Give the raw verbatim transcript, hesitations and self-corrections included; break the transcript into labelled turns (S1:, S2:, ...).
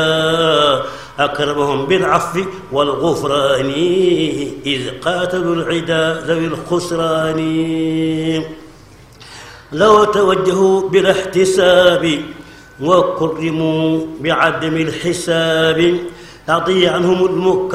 S1: أكرمهم بالعفو والغفران إذ قاتلوا العدا ذوي الخسران. لو توجهوا بلا احتساب وكرموا بعدم الحساب أعطي عنهم المكر